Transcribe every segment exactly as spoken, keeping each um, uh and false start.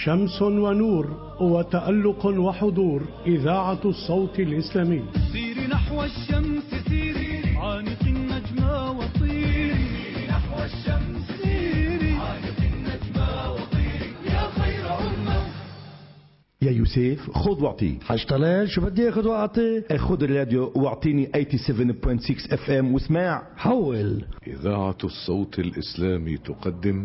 شمس ونور وتألق وحضور. إذاعة الصوت الإسلامي. سيري نحو الشمس سيري عانق النجمة وطيري. سيري نحو الشمس سيري عانق النجمة وطيري يا خير أمة. يا يوسف خذ واعطي. حاج طلال شو بدي اخذ واعطي؟ خذ الراديو واعطيني سبعة وثمانين فاصلة ستة اف ام واسمع. حول. إذاعة الصوت الإسلامي تقدم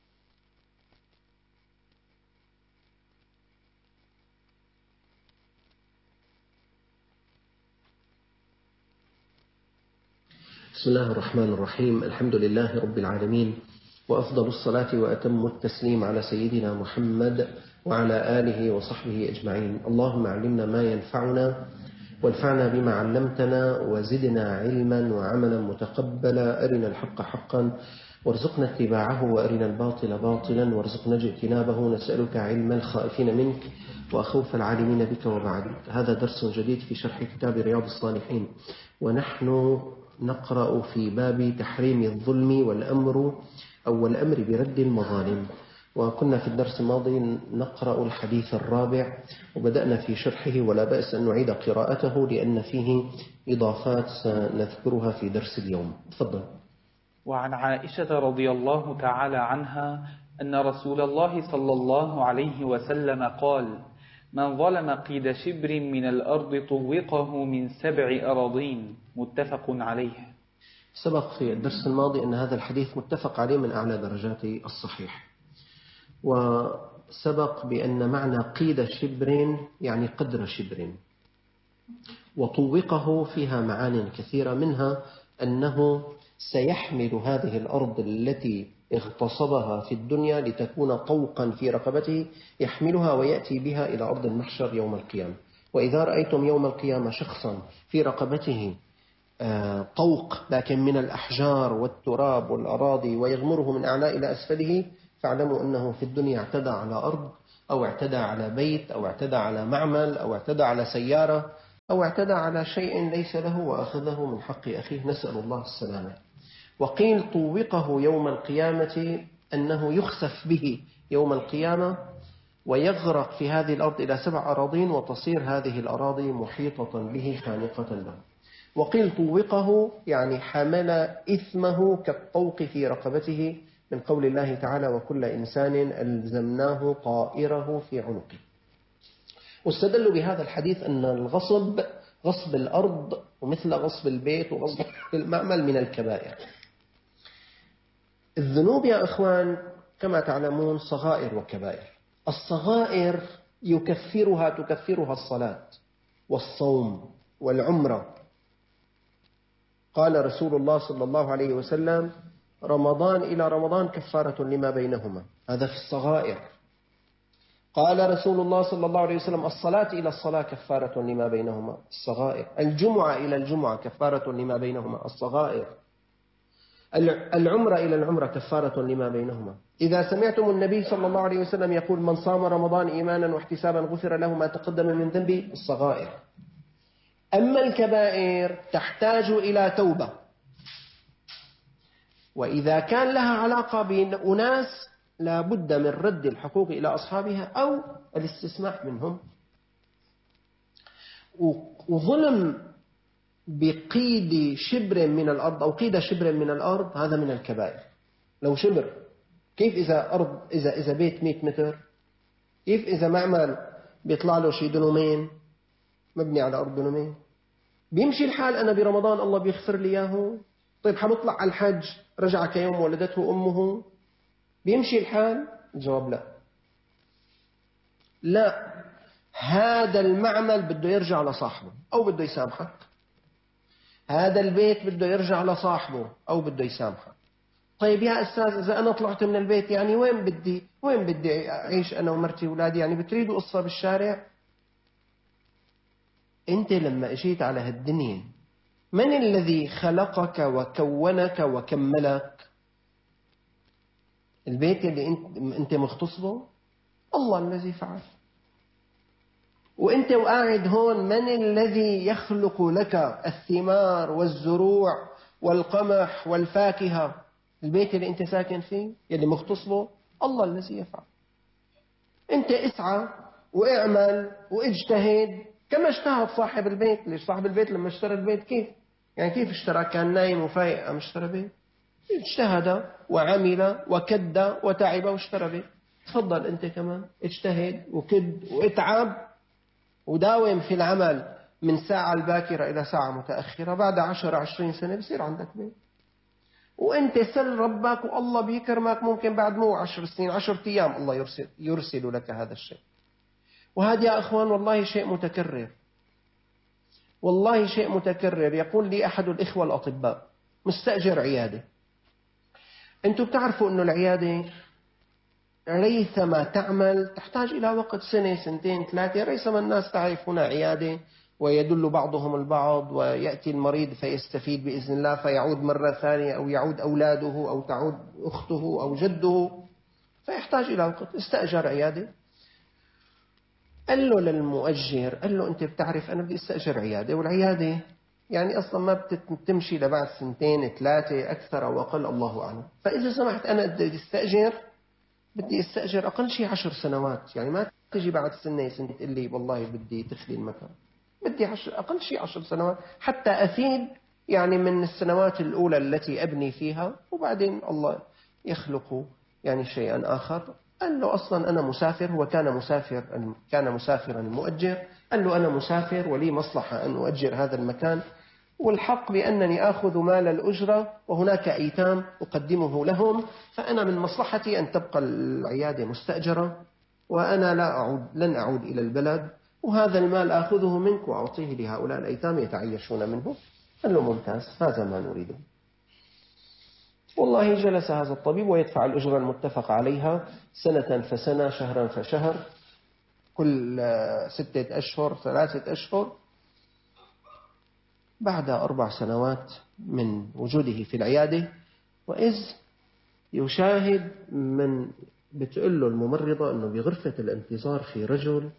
بسم الله الرحمن الرحيم. الحمد لله رب العالمين، وأفضل الصلاة وأتم التسليم على سيدنا محمد وعلى آله وصحبه أجمعين. اللهم علمنا ما ينفعنا وانفعنا بما علمتنا وزدنا علما وعملا متقبلا. أرنا الحق حقا وارزقنا اتباعه وأرنا الباطل باطلا وارزقنا اجتنابه. نسألك علم الخائفين منك وأخوف العالمين بك وبعد. هذا درس جديد في شرح كتاب رياض الصالحين، ونحن نقرأ في باب تحريم الظلم والأمر أو الأمر برد المظالم. وكنا في الدرس الماضي نقرأ الحديث الرابع وبدأنا في شرحه، ولا بأس أن نعيد قراءته لأن فيه إضافات سنذكرها في درس اليوم. تفضل. وعن عائشة رضي الله تعالى عنها أن رسول الله صلى الله عليه وسلم قال: من ظلم قيد شبر من الأرض طوقه من سبع أراضين. متفق عليه. سبق في الدرس الماضي أن هذا الحديث متفق عليه من أعلى درجات الصحيح، وسبق بأن معنى قيد شبر يعني قدر شبر، وطوقه فيها معان كثيرة، منها أنه سيحمل هذه الأرض التي اغتصبها في الدنيا لتكون طوقا في رقبته، يحملها ويأتي بها إلى أرض المحشر يوم القيامة. وإذا رأيتم يوم القيامة شخصا في رقبته طوق لكن من الأحجار والتراب والأراضي ويغمره من أعلى إلى أسفله، فاعلموا أنه في الدنيا اعتدى على أرض أو اعتدى على بيت أو اعتدى على معمل أو اعتدى على سيارة أو اعتدى على شيء ليس له وأخذه من حق أخيه، نسأل الله السلامة. وقيل طوقه يوم القيامة أنه يخسف به يوم القيامة ويغرق في هذه الأرض إلى سبع أراضين، وتصير هذه الأراضي محيطة به خانقة له. وقيل طوقه يعني حمل إثمه كالطوق في رقبته، من قول الله تعالى: وكل إنسان ألزمناه طائره في عنقه. واستدلوا بهذا الحديث أن الغصب، غصب الأرض ومثل غصب البيت وغصب المعمل، من الكبائر. الذنوب يا إخوان كما تعلمون صغائر وكبائر. الصغائر يكفرها تكفرها الصلاة والصوم والعمرة. قال رسول الله صلى الله عليه وسلم: رمضان إلى رمضان كفارة لما بينهما. هذا في الصغائر. قال رسول الله صلى الله عليه وسلم: الصلاة إلى الصلاة كفارة لما بينهما. الصغائر. الجمعة إلى الجمعة كفارة لما بينهما. الصغائر. العمرة إلى العمرة كفارة لما بينهما. إذا سمعتم النبي صلى الله عليه وسلم يقول: من صام رمضان إيمانا واحتسابا غفر له ما تقدم من ذنبه. الصغائر. أما الكبائر تحتاج إلى توبة، وإذا كان لها علاقة بأناس لا بد من رد الحقوق إلى أصحابها أو الاستسماح منهم. وظلم بقيد شبر من الأرض أو قيد شبر من الأرض هذا من الكبائر. لو شبر، كيف إذا أرض إذا إذا بيت مئة متر، كيف إذا معمل بيطلع له شي دنومين مبني على أرض دنومين؟ بيمشي الحال أنا برمضان الله بيغفر لي إياه؟ طيب حنطلع على الحج رجع كيوم ولدته أمه، بيمشي الحال؟ الجواب لا. لا، هذا المعمل بده يرجع لصاحبه أو بده يسامحك. هذا البيت بده يرجع لصاحبه أو بده يسامحك. طيب يا أستاذ إذا أنا طلعت من البيت يعني وين بدي وين بدي أعيش أنا ومرتي وولادي؟ يعني بتريدوا قصة بالشارع؟ أنت لما اجيت على هالدنيا من الذي خلقك وكونك وكملك؟ البيت اللي أنت مغتصبه الله الذي فعل. وأنت وقاعد هون من الذي يخلق لك الثمار والزروع والقمح والفاكهة؟ البيت اللي أنت ساكن فيه اللي مغتصبه الله الذي يفعل. أنت اسعى واعمل واجتهد كما اجتهد صاحب البيت. ليش صاحب البيت لما اشترى البيت كيف؟ يعني كيف اشترى؟ كان نايم وفايق أم اشترى بيت؟ اجتهد وعمل وكد وتعب واشترى بيت. تفضل أنت كمان اجتهد وكد واتعب وداوم في العمل من ساعة الباكرة إلى ساعة متأخرة. بعد عشر عشرين سنة بصير عندك بيت. وأنت سل ربك والله بيكرمك، ممكن بعد مو عشر سنين عشر أيام الله يرسل, يرسل لك هذا الشيء. وهذا يا أخوان والله شيء متكرر، والله شيء متكرر. يقول لي أحد الإخوة الأطباء مستأجر عيادة. أنتم بتعرفوا أنه العيادة ريثما تعمل تحتاج إلى وقت سنة سنتين ثلاثة. ريثما الناس تعرف هنا عيادة ويدل بعضهم البعض ويأتي المريض فيستفيد بإذن الله فيعود مرة ثانية أو يعود أولاده أو تعود أخته أو جده فيحتاج إلى وقت. استأجر عيادة. قال له للمؤجر، قال له أنت بتعرف أنا بدي استأجر عيادة والعيادة يعني أصلا ما بتمشي لبعد سنتين ثلاثة أكثر أو أقل الله أعلم. فإذا سمحت أنا بدي استأجر بدي استأجر أقل شيء عشر سنوات. يعني ما تجي بعد سنة سنة تقول لي والله بدي تخلي المكان. بدي عشر أقل شيء عشر سنوات حتى أفيد يعني من السنوات الأولى التي أبني فيها وبعدين الله يخلق يعني شيئا آخر. قال له أصلا أنا مسافر. هو كان مسافر كان مسافرا المؤجر. قال له أنا مسافر ولي مصلحة أن أؤجر هذا المكان، والحق بأنني آخذ مال الأجرة وهناك أيتام أقدمه لهم، فأنا من مصلحتي أن تبقى العيادة مستأجرة وأنا لا أعود لن أعود إلى البلد، وهذا المال آخذه منك وأعطيه لهؤلاء الأيتام يتعيشون منه. قال له ممتاز، هذا ما نريده. والله جلس هذا الطبيب ويدفع الأجرة المتفق عليها سنة فسنة شهرا فشهر كل ستة أشهر ثلاثة أشهر. بعد أربع سنوات من وجوده في العيادة وإذ يشاهد من بتقول له الممرضة أنه بغرفة الانتظار في رجل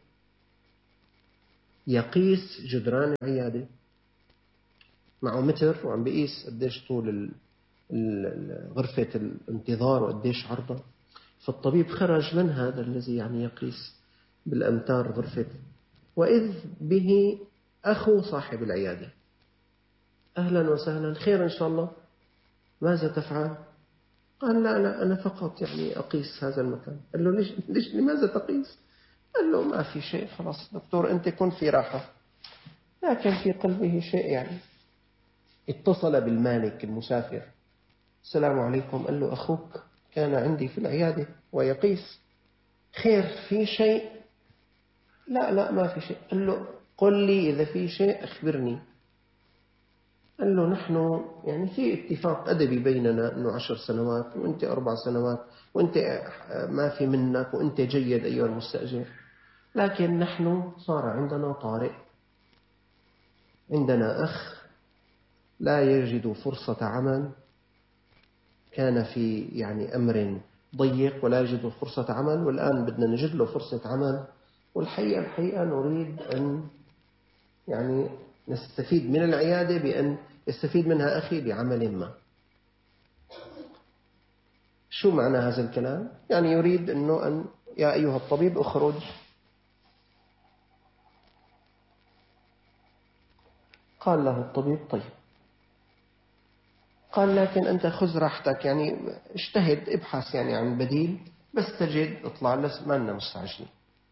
يقيس جدران العيادة معه متر وعم بيقيس قديش طول غرفة الانتظار وقديش عرضها. فالطبيب خرج من هذا الذي يعني يقيس بالأمتار غرفة، وإذ به أخو صاحب العيادة. أهلا وسهلا، خير إن شاء الله، ماذا تفعل؟ قال لا لا أنا فقط يعني أقيس هذا المكان. قال له ليش, ليش لماذا تقيس؟ قال له ما في شيء، خلاص دكتور أنت كن في راحة. لكن في قلبه شيء يعني. اتصل بالمالك المسافر، السلام عليكم. قال له أخوك كان عندي في العيادة ويقيس، خير في شيء؟ لا لا ما في شيء. قال له قل لي إذا في شيء أخبرني. قال له نحن يعني في اتفاق أدبي بيننا أنه عشر سنوات وأنت أربع سنوات وأنت ما في منك وأنت جيد أيها المستأجر، لكن نحن صار عندنا طارئ. عندنا أخ لا يجد فرصة عمل، كان في يعني أمر ضيق ولا يجد فرصة عمل، والآن بدنا نجد له فرصة عمل. والحقيقة الحقيقة نريد أن يعني نستفيد من العيادة بأن يستفيد منها أخي بعمل ما. شو معنى هذا الكلام؟ يعني يريد أنه أن يا أيها الطبيب أخرج. قال له الطبيب طيب. قال لكن أنت خذ راحتك، يعني اجتهد ابحث يعني عن بديل، بس تجد اطلع لس ما لنا مستعجلين.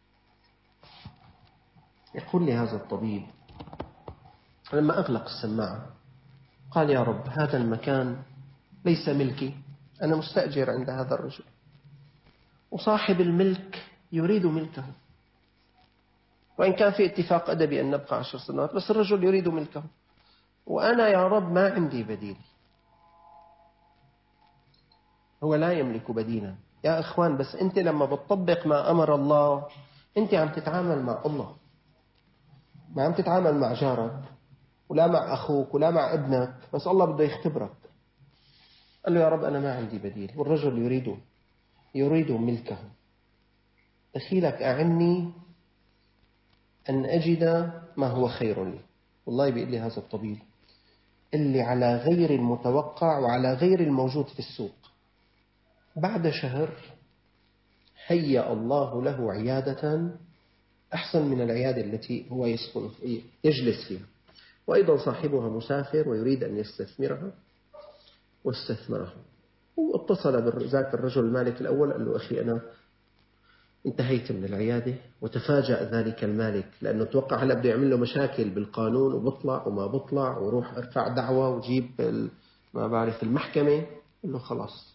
يقول لي هذا الطبيب لما أغلق السماعة قال يا رب هذا المكان ليس ملكي، أنا مستأجر عند هذا الرجل، وصاحب الملك يريد ملكه، وإن كان في اتفاق أدبي أن نبقى عشر سنوات، بس الرجل يريد ملكه، وأنا يا رب ما عندي بديل. هو لا يملك بديلا يا أخوان. بس أنت لما بتطبق ما أمر الله أنت عم تتعامل مع الله، ما عم تتعامل مع جارك ولا مع أخوك ولا مع ابنك، بس الله بده يختبرك. قال له يا رب أنا ما عندي بديل، والرجل يريد يريد ملكه، دخيلك أعني أن أجد ما هو خير لي. والله بيقول لي هذا الطبيب اللي على غير المتوقع وعلى غير الموجود في السوق. بعد شهر هيأ الله له عيادة أحسن من العيادة التي هو يسكن يجلس فيها. وأيضا صاحبها مسافر ويريد أن يستثمرها واستثمرها، واتصل بذاك الرجل المالك الأول قال له أخي أنا انتهيت من العيادة، وتفاجأ ذلك المالك لأنه توقع هلأ بده يعمل له مشاكل بالقانون وبطلع وما بطلع وروح ارفع دعوة وجيب ما بعرف المحكمة. قال له خلاص.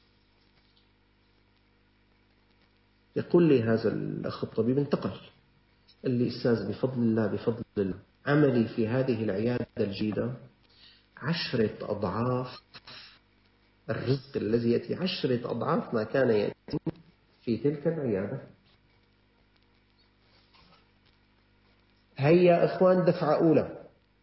يقول لي هذا الأخ الطبيب انتقل، قال لي أستاذ بفضل الله بفضل الله عملي في هذه العيادة الجديدة عشرة أضعاف الرزق الذي يأتي، عشرة أضعاف ما كان يأتي في تلك العيادة. هيا أخوان دفعة أولى.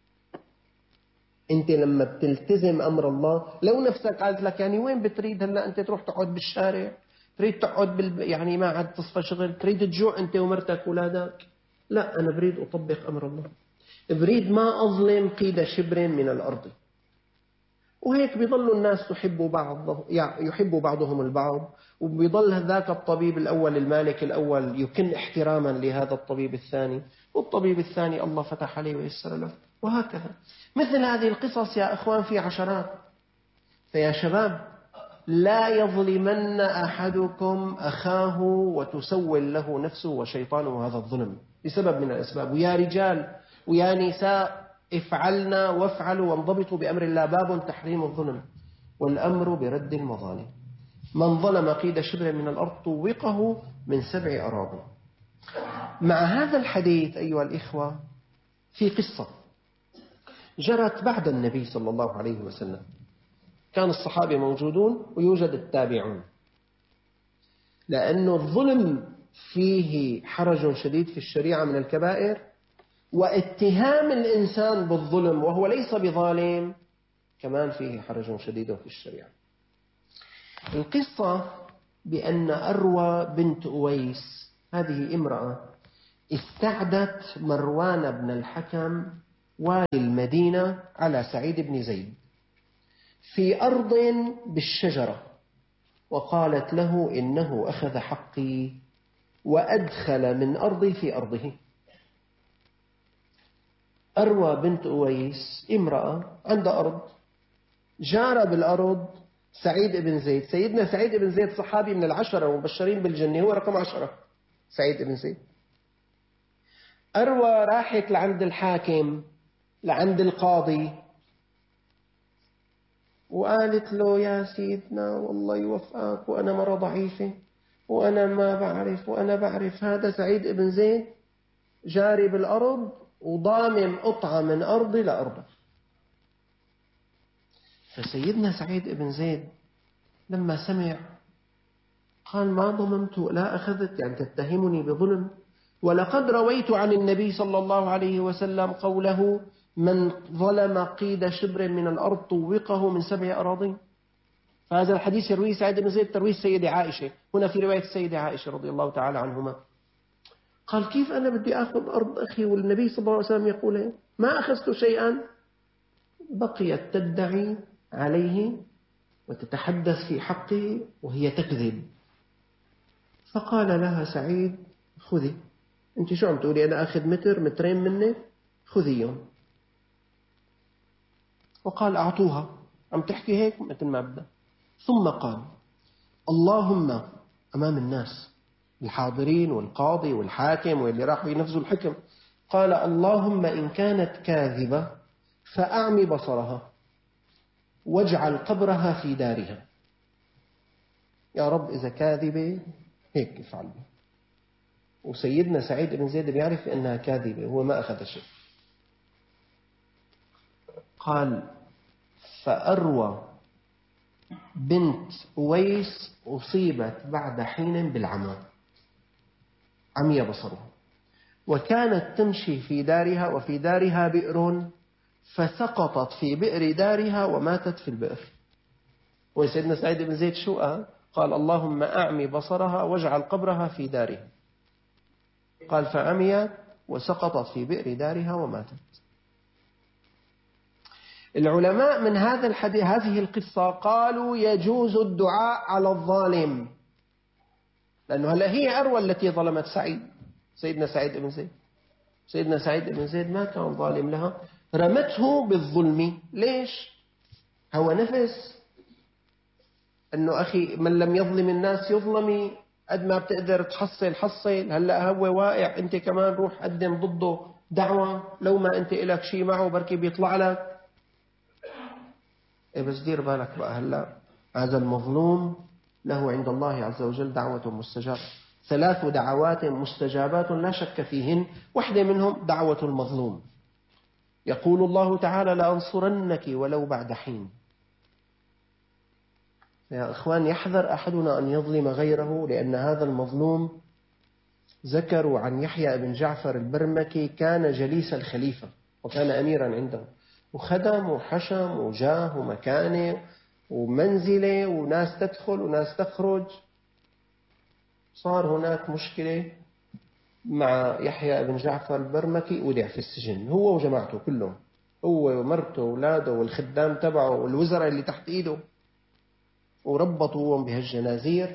أنت لما بتلتزم أمر الله، لو نفسك قالت لك يعني وين بتريد هلا أنت تروح تقعد بالشارع، تريد تقعد بال... يعني ما عاد تصفى شغل، تريد تجوع أنت ومرتك وولادك، لا أنا بريد أطبق أمر الله، بريد ما أظلم قيد شبر من الأرض. وهيك بيظل الناس تحب بعض، يحب بعضهم البعض، وبيظل ذاك الطبيب الأول المالك الأول يكن احتراما لهذا الطبيب الثاني، والطبيب الثاني الله فتح عليه ويسر له، وهكذا. مثل هذه القصص يا أخوان في عشرات. فيا شباب لا يظلمن أحدكم أخاه وتسول له نفسه وشيطانه هذا الظلم بسبب من الأسباب. ويا رجال ويا نساء افعلنا وافعلوا وانضبطوا بأمر الله. باب تحريم الظلم والأمر برد المظالم. من ظلم قيد شبر من الأرض طوقه من سبع أراضي. مع هذا الحديث أيها الإخوة في قصة جرت بعد النبي صلى الله عليه وسلم. كان الصحابة موجودون ويوجد التابعون، لأن الظلم فيه حرج شديد في الشريعة من الكبائر، واتهام الإنسان بالظلم وهو ليس بظالم كمان فيه حرج شديد في الشريعة. القصة بأن أروى بنت أويس هذه امرأة استعدت مروان بن الحكم والي المدينة على سعيد بن زيد في أرض بالشجرة، وقالت له إنه أخذ حقي وأدخل من أرضي في أرضه. أروى بنت أويس امرأة عندها أرض، جار بالأرض سعيد بن زيد. سيدنا سعيد بن زيد صحابي من العشرة ومبشرين بالجنة، هو رقم عشرة سعيد بن زيد. أروى راحت لعند الحاكم لعند القاضي وقالت له يا سيدنا والله يوفقك وأنا مرة ضعيفة وأنا ما بعرف وأنا بعرف هذا سعيد بن زيد جاري بالأرض وضامم قطعة من أرضي لأرضه. فسيدنا سعيد بن زيد لما سمع قال ما ضممت لا أخذت، يعني تتهمني بظلم، ولقد رويت عن النبي صلى الله عليه وسلم قوله من ظلم قيد شبر من الأرض طوقه من سبع أراضين. فهذا الحديث يرويه سعيد بن زيد ترويه السيدة عائشة، هنا في رواية السيدة عائشة رضي الله تعالى عنهما. قال كيف أنا بدي أخذ أرض أخي والنبي صلى الله عليه وسلم يقول ما أخذت شيئا؟ بقيت تدعي عليه وتتحدث في حقه وهي تكذب. فقال لها سعيد خذي، أنت شو عم تقولي أنا أخذ متر مترين منك؟ خذيهم. وقال أعطوها، عم تحكي هيك مثل ما بدها. ثم قال اللهم أمام الناس الحاضرين والقاضي والحاكم واللي راحوا ينفذوا الحكم، قال اللهم إن كانت كاذبة فأعمي بصرها واجعل قبرها في دارها. يا رب إذا كاذبة هيك افعل. وسيدنا سعيد بن زيد بيعرف أنها كاذبة، هو ما أخذ شيء. قال فأروى بنت أويس أصيبت بعد حين بالعمى، عمي بصرها، وكانت تمشي في دارها وفي دارها بئر فسقطت في بئر دارها وماتت في البئر. وسيدنا سعيد بن زيد شو قال؟ قال اللهم أعمي بصرها واجعل قبرها في دارها. قال فعميت وسقطت في بئر دارها وماتت. العلماء من هذا الحديث هذه القصة قالوا يجوز الدعاء على الظالم، لأنه هلا هي أروى التي ظلمت سعيد، سيدنا سعيد بن زيد. سيدنا سعيد بن زيد ما كان ظالم لها، رمته بالظلم. ليش؟ هو نفس، أنه أخي من لم يظلم الناس يظلمي، قد ما بتقدر تحصل حصل. هلأ هو واقع، أنت كمان روح قدم ضده دعوة، لو ما أنت إلك شيء معه بركي بيطلع لك. إيه بس دير بالك بقى، هلأ هذا المظلوم له عند الله عز وجل دعوة مستجابة. ثلاث دعوات مستجابات لا شك فيهن، واحدة منهم دعوة المظلوم. يقول الله تعالى لأنصرنك ولو بعد حين. يا إخوان، يحذر أحدنا أن يظلم غيره، لأن هذا المظلوم ذكروا عن يحيى بن جعفر البرمكي كان جليس الخليفة وكان أميرا عنده، وخدم وحشم وجاه ومكانه ومنزله وناس تدخل وناس تخرج. صار هناك مشكلة مع يحيى بن جعفر البرمكي، ودع في السجن هو وجماعته كلهم، هو ومرته وأولاده والخدام تبعه والوزراء اللي تحت إيده، وربطوهم بهالجنازير.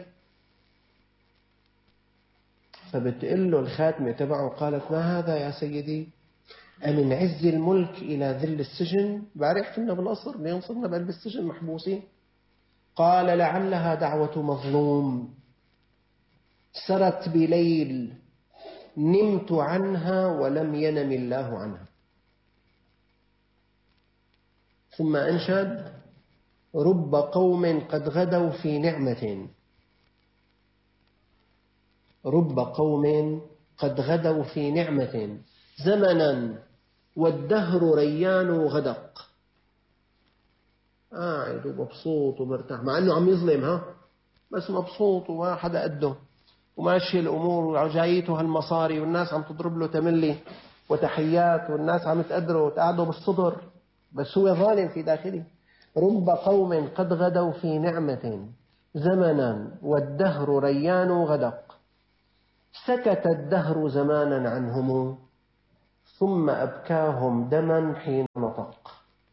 فبتقول له الخاتمة تبعه، قالت ما هذا يا سيدي؟ أمن عز الملك إلى ذل السجن؟ بعرف كنا بالقصر بينصرنا بقلب السجن محبوسين. قال لعلها دعوة مظلوم سرت بليل نمت عنها ولم ينم الله عنها. ثم أنشد: رب قوم قد غدوا في نعمة، رب قوم قد غدوا في نعمة زمنا والدهر ريان غدق. قاعد ومبسوط ومرتاح، مع أنه عم يظلم، ها بس مبسوط وما حدا قده، وماشي الأمور وجايته هالمصاري، والناس عم تضرب له تملي وتحيات، والناس عم تقدره وتقعده بالصدر، بس هو ظالم في داخله. رب قوم قد غدوا في نعمة زمنا والدهر ريان غدق، سكت الدهر زمانا عنهم ثم أبكاهم دما حين نطق.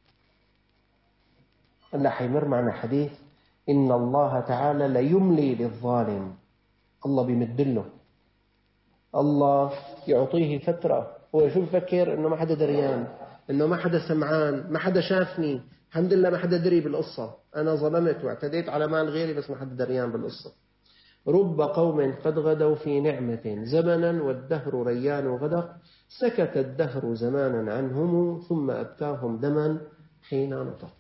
هلا حيمر معنا حديث إن الله تعالى ليملي للظالم. الله بيمدله، الله يعطيه فترة. هو شو بفكر؟ إنه ما حدا دريان، إنه ما حدا سمعان، ما حدا شافني، الحمد لله ما حدا دري بالقصة، أنا ظلمت واعتديت على مال غيري بس ما حدا دريان بالقصة. رب قوم قد غدوا في نعمة زمنا والدهر ريان غدق، سكت الدهر زمانا عنهم ثم أبكاهم دما حين نطق.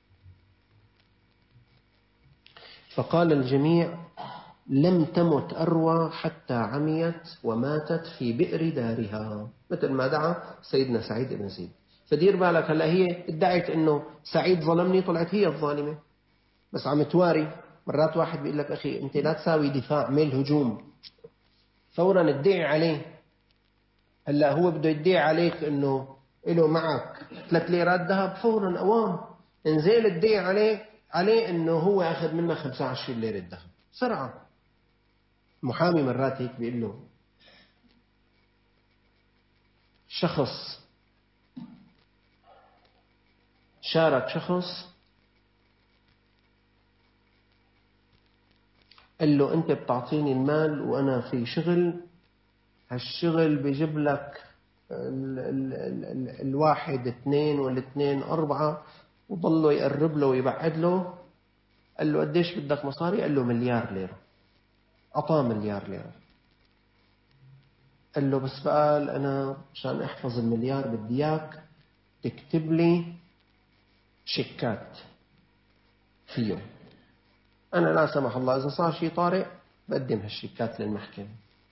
فقال الجميع لم تمت أروى حتى عميت وماتت في بئر دارها، مثل ما دعا سيدنا سعيد بن زيد. فدير بالك، هلا هي ادعت انه سعيد ظلمني، طلعت هي الظالمة بس عم تواري. مرات واحد بيقول لك أخي أنت لا تساوي دفاع، اعمل هجوم، فورا ادعي عليه. هلا هو بده يدعي عليك انه له معك ثلاث ليرات ذهب، فورا اوام انزل ادعي عليه عليه انه هو اخذ منك خمسة وعشرين ليرة ذهب بسرعة. محامي مرات هيك بيقول له شخص شارك شخص، قال له أنت بتعطيني المال وأنا في شغل، هالشغل بيجيب لك ال ال ال ال الواحد اثنين والاثنين أربعة، وضله يقرب له ويبعد له. قال له قديش بدك مصاري؟ قال له مليار ليرة. أعطاه مليار ليرة. قال له بس قال أنا عشان أحفظ المليار بدي إياك تكتب لي شيكات فيه، أنا لا سمح الله إذا صار شيء طارئ بقدم هالشيكات للمحكمة.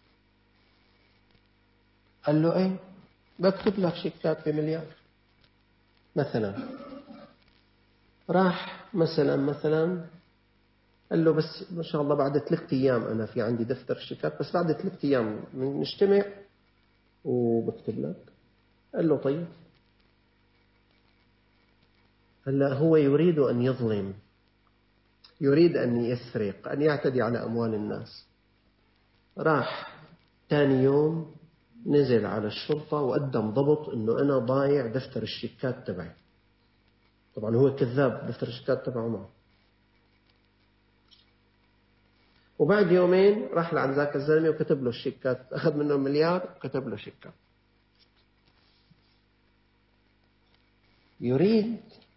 قال له إيه بكتب لك شيكات بمليار مثلا. راح مثلا مثلا قال له بس ما شاء الله بعد ثلاثة أيام أنا في عندي دفتر شيكات، بس بعد ثلاثة أيام نجتمع وبكتب لك. قال له طيب. هلا هو يريد أن يظلم، يريد أن يسرق، أن يعتدي على أموال الناس. راح ثاني يوم نزل على الشرطة وقدم ضبط إنه أنا ضايع دفتر الشيكات تبعي. طبعا هو كذاب، دفتر الشيكات تبعه معه. وبعد يومين راح لعند ذاك الزلمة وكتب له الشيكات، أخذ منه مليار وكتب له شيكات. يريد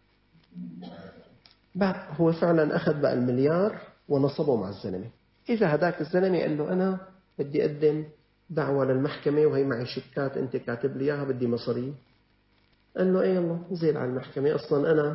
بعد هو فعلا أخذ بقى المليار ونصبه مع الزلمة. إذا هداك الزلمة قال له أنا بدي أقدم دعوة للمحكمة وهي معي شيكات أنت كاتب لي إياها بدي مصاري. قال له إيه الله نزل على المحكمة. أصلا أنا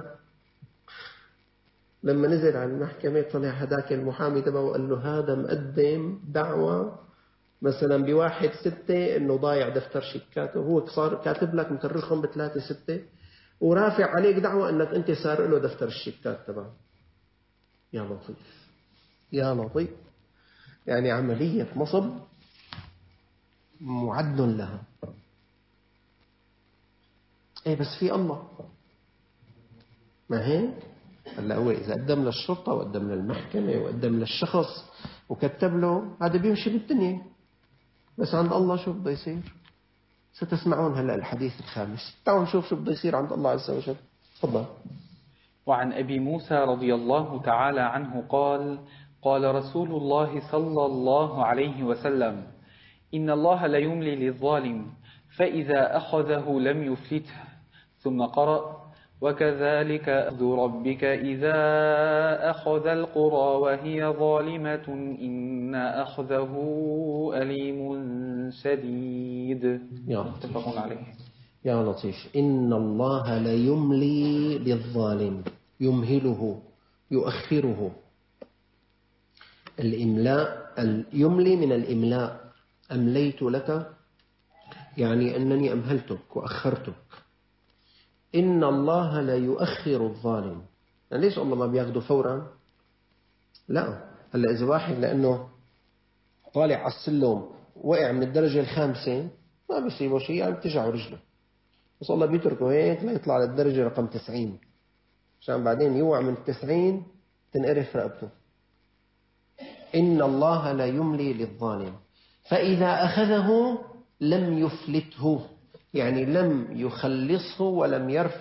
لما نزل على المحكمة طلع هداك المحامي تبعه وقال له هذا مقدم دعوة مثلا بواحد ستة إنه ضايع دفتر شيكاته، وهو صار كاتب لك مكررهم بثلاثة ستة ورافع عليك دعوة إنك أنت سارق له دفتر الشيكات تبعه. يا لطيف يا لطيف، يعني عملية نصب معد لها. إيه بس في الله ما هيك؟ هلا هو إذا قدم للشرطة وقدم للمحكمة وقدم للشخص وكتب له هذا بيمشي بالدنيا، بس عند الله شو بده يصير؟ ستسمعون هلا الحديث الخامس. تعالوا نشوف شو بده يصير عند الله عز وجل. تفضل. وعن أبي موسى رضي الله تعالى عنه قال قال رسول الله صلى الله عليه وسلم إن الله لا يملي للظالم فإذا أخذه لم يفلته. ثم قرأ وكذلك أخذ ربك إذا أخذ القرى وهي ظالمة إن أخذه أليم شديد. متفق عليه. يا لطيف. إن الله لا يملي للظالم، يمهله يؤخره. الإملاء يملي من الإملاء، أمليت لك يعني أنني أمهلتك وأخرتك. إن الله لا يؤخر الظالم، يعني ليش الله ما بياخده فورا؟ لا. هلا إذا واحد لأنه طالع على السلم وقع من الدرجة الخامسة ما بيصيبه شيء، يعني بتجعه رجله، بس الله بيتركه هيك ليطلع للدرجة رقم تسعين عشان بعدين يوقع من التسعين تنقرف رقبته. إن الله لا يملي للظالم فإذا أخذه لم يفلته، يعني لم يخلصه ولم يرفع